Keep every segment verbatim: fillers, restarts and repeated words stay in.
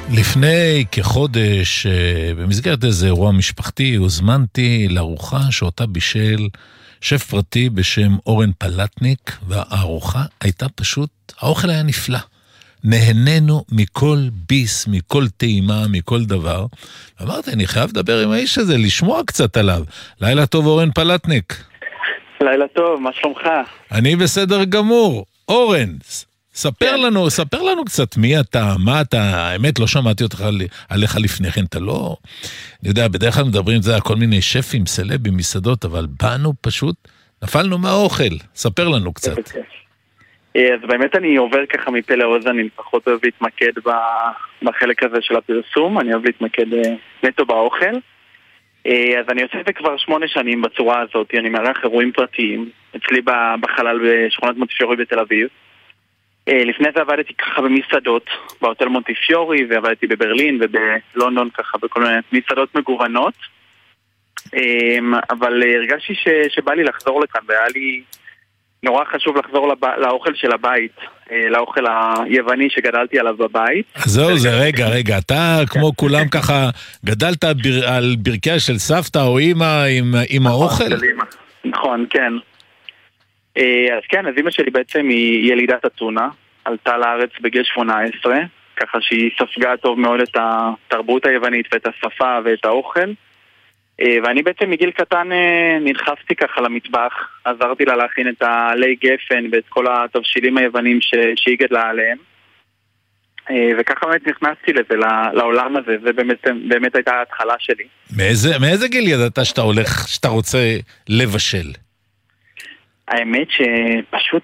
לפני כחודש, במסגרת איזה אירוע משפחתי, הוזמנתי לארוחה שאותה בישל שף פרטי בשם אורן פלטניק, והארוחה הייתה פשוט, האוכל היה נפלא. נהנינו מכל ביס, מכל טעימה, מכל דבר. אמרתי, אני חייב לדבר עם האיש הזה, לשמוע קצת עליו. לילה טוב, אורן פלטניק. לילה טוב, מה שלומך? אני בסדר גמור. אורן, ספר לנו, ספר לנו קצת מי אתה, מה אתה, האמת לא שמעתי אותך עליך לפני כן, אתה לא, אני יודע, בדרך כלל מדברים, זה כל מיני שפים, סלבים, מסעדות, אבל באנו פשוט, נפלנו מהאוכל, ספר לנו קצת. אז באמת אני עובר ככה מפה לאוזן, אני לפחות אוהב להתמקד בחלק הזה של הפרסום, אני אוהב להתמקד נטו באוכל. אז אני עושה את זה כבר שמונה שנים בצורה הזאת, אני מארח אירועים פרטיים, אצלי בחלל בשכונת מונטיפיורי בתל אביב. לפני זה עבדתי ככה במסעדות, בהוטל מונטיפיורי, ועבדתי בברלין ובלונדון ככה בכל מיני מסעדות מגוונות. אבל הרגשתי שבא לי לחזור לכאן, והיה לי נורא חשוב לחזור לאוכל של הבית, לאוכל היווני שגדלתי עליו בבית. זהו, זה רגע, רגע, אתה כמו כולם ככה גדלת על ברכיה של סבתא או אמא עם האוכל? נכון, כן. אז כן, אז אמא שלי בעצם היא ילידת אתונה, עלתה לארץ בגיל שמונה עשרה, ככה שהיא ספגה טוב מאוד את התרבות היוונית ואת השפה ואת האוכל. ואני בעצם מגיל קטן נדחפתי ככה למטבח, עזרתי לה להכין את העלי גפן ואת כל התבשילים היוונים שהיא גדלה עליהם. וככה באמת נכנסתי לזה, לעולם הזה, זה באמת, באמת הייתה ההתחלה שלי. מאיזה, מאיזה גיל ידעת שאתה הולך, שאתה רוצה לבשל? האמת שפשוט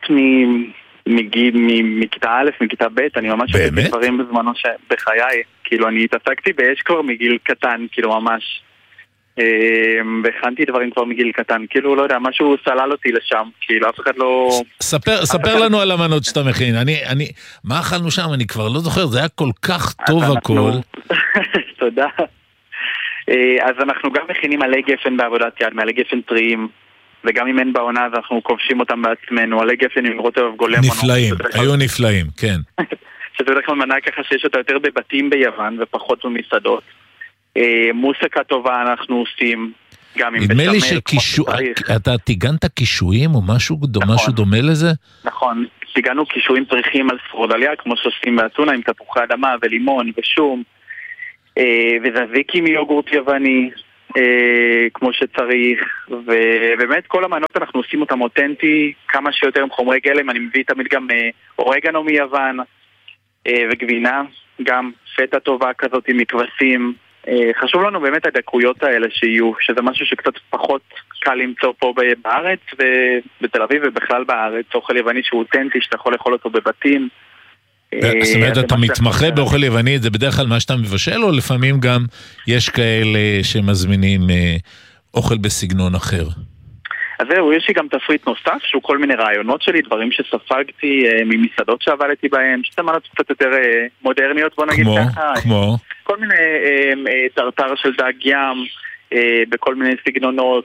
מכיתה א', מכיתה ב', אני ממש עשיתי דברים בזמנו בחיי, כאילו אני התעסקתי באש כבר מגיל קטן, כאילו ממש. והכנתי דברים כבר מגיל קטן, כאילו לא יודע, משהו סלל אותי לשם, כאילו אף אחד לא... ספר, ספר לנו על המנות שאתה מכין, אני, אני, מה אכלנו שם? אני כבר לא זוכר, זה היה כל כך טוב הכל. תודה. אז אנחנו גם מכינים עלי גפן בעבודת יד, מעלי גפן טריים, וגם אם אין בעונה אז אנחנו כובשים אותם בעצמנו, עלי גפן עם רוטב גולם. נפלאים, היו נפלאים, כן. שזה בדרך כלל מנה ככה שיש אותה יותר בבתים ביוון ופחות במסעדות. מוסיקה טובה אנחנו עושים גם עם נדמה לי שאתה תיגנת קישואים או משהו דומה לזה? נכון, תיגנו קישואים צריכים על ספרודליה כמו שעושים באתונה עם תפוחי אדמה ולימון ושום, וזזיקי מיוגורט יווני כמו שצריך, ובאמת כל המנות אנחנו עושים אותם אותנטי, כמה שיותר עם חומרי גלם, אני מביא תמיד גם אורגנו מיוון וגבינה, גם פטה טובה כזאת עם מכבשים. חשוב לנו באמת הדקויות האלה שיהיו, שזה משהו שקצת פחות קל למצוא פה בארץ ובתל אביב ובכלל בארץ, אוכל יווני שהוא אותנטי, שאתה יכול לאכול אותו בבתים. זאת אומרת, אתה מתמחה באוכל יווני, זה בדרך כלל מה שאתה מבשל, או לפעמים גם יש כאלה שמזמינים אוכל בסגנון אחר? אז זהו, יש לי גם תפריט נוסף, שהוא כל מיני רעיונות שלי, דברים שספגתי ממסעדות שעבדתי בהם, שאתה מנות קצת יותר מודרניות, בוא נגיד ככה. כמו? כל מיני טרטר של דג ים, בכל מיני סגנונות,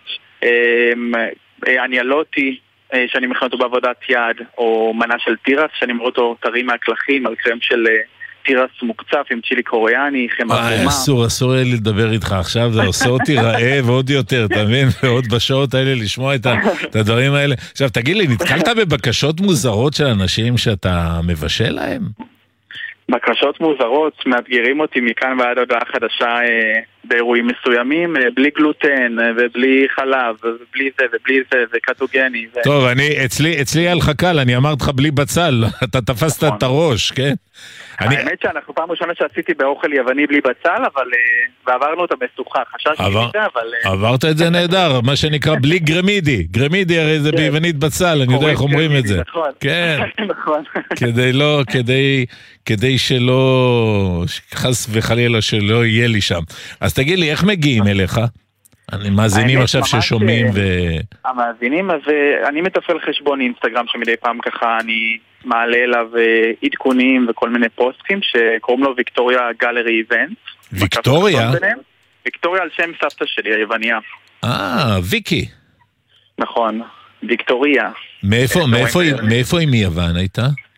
אניאלוטי, שאני מכין אותו בעבודת יד, או מנה של טירס, שאני מראה אותו טרי מהקלחים, על קרם של טירס מוקצף עם צ'ילי קוריאני, חמאה חומה. אסור, אסור לי לדבר איתך עכשיו, זה עושה אותי רעב עוד יותר, אתה מבין? ועוד בשעות האלה לשמוע את הדברים האלה. עכשיו, תגיד לי, נתקלת בבקשות מוזרות של אנשים שאתה מבשל להם? בקשות מוזרות, מאתגרים אותי מכאן ועד הודעה חדשה אה, באירועים מסוימים, אה, בלי גלוטן אה, ובלי חלב ובלי זה ובלי זה וקטוגני. ו... טוב, אני, אצלי, אצלי היה לך קל, אני אמרתי לך בלי בצל, אתה תפסת נכון. את הראש, כן? אני... האמת שאנחנו פעם ראשונה שעשיתי באוכל יווני בלי בצל, אבל ועברנו אותה משוכה, חששתי עבר... מזה, אבל... עברת את זה נהדר, מה שנקרא בלי גרמידי, גרמידי הרי זה ביוונית בצל, אני יודע איך אומרים את זה. נכון, כן. נכון. כדי לא, כדי, כדי שלא, חס וחלילה שלא יהיה לי שם. אז תגיד לי, איך מגיעים אליך? אני מאזינים עכשיו ששומעים ו... המאזינים, אז אני מתפעל חשבון אינסטגרם שמדי פעם ככה אני מעלה אליו עדכונים וכל מיני פוסטים שקוראים לו ויקטוריה גלרי איבנט. ויקטוריה? ויקטוריה על שם סבתא שלי, היווניה. אה, ויקי. נכון, ויקטוריה. מאיפה, מאיפה, מאיפה היא מיוון הייתה?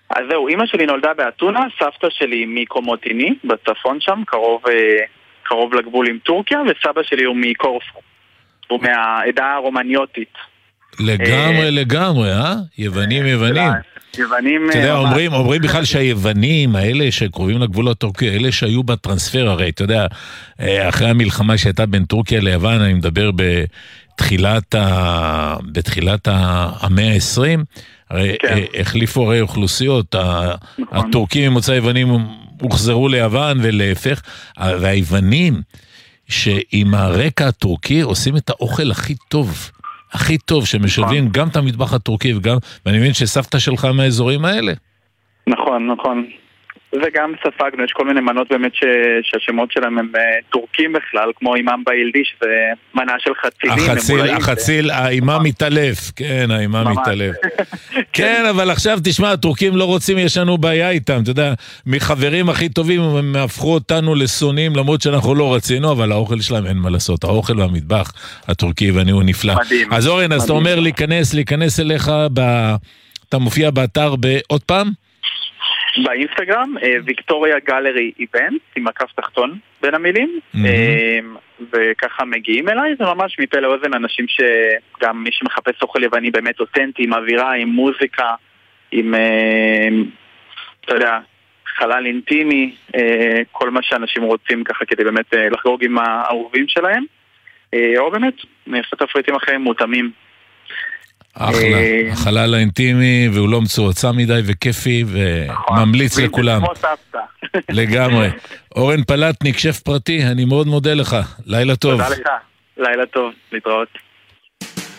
אז זהו, אמא שלי נולדה באתונה, סבתא שלי מקומוטיני, בצפון שם, קרוב, קרוב לגבול עם טורקיה, וסבא שלי הוא מקורפו, הוא מהעדה הרומניוטית. לגמרי, לגמרי, אה? יוונים, יוונים. יוונים... אתה יודע, אומרים, אומרים בכלל שהיוונים, האלה שקרובים לגבול הטורקי, האלה שהיו בטרנספר, הרי, אתה יודע, אחרי המלחמה שהייתה בין טורקיה ליוון, אני מדבר בתחילת ה... בתחילת המאה ה-עשרים, הרי החליפו הרי אוכלוסיות, הטורקים ממוצא היוונים הוחזרו ליוון ולהפך, והיוונים שעם הרקע הטורקי עושים את האוכל הכי טוב, הכי טוב, שמשלבים גם את המטבח הטורקי וגם, ואני מבין שסבתא שלך מהאזורים האלה. נכון, נכון. וגם ספגנו, יש כל מיני מנות באמת ש... שהשמות שלהם הם טורקים בכלל, כמו אימם באילדי, שזה מנה של חצילים. החציל, החציל, האימם מתעלף, כן, האימם מתעלף. כן, אבל עכשיו תשמע, הטורקים לא רוצים, יש לנו בעיה איתם, אתה יודע, מחברים הכי טובים הם הפכו אותנו לסונים, למרות שאנחנו לא רצינו, אבל האוכל שלהם אין מה לעשות, האוכל והמטבח הטורקי, ואני הוא נפלא. מדהים. אז אורן, אז אתה אומר להיכנס, להיכנס אליך, אתה מופיע באתר בעוד פעם? באינסטגרם, ויקטוריה גלרי איבנט, עם מקף תחתון בין המילים, וככה מגיעים אליי, זה ממש מפה לאוזן אנשים שגם מי שמחפש אוכל יווני באמת אותנטי, עם אווירה, עם מוזיקה, עם, אתה יודע, חלל אינטימי, כל מה שאנשים רוצים ככה כדי באמת לחגוג עם האהובים שלהם, או באמת, נעשה תפריטים אחרים מותאמים. אחלה, החלל האינטימי, והוא לא מצורצה מדי וכיפי, וממליץ לכולם. לגמרי. אורן פלטניק, שף פרטי, אני מאוד מודה לך. לילה טוב. תודה לך. לילה טוב, להתראות.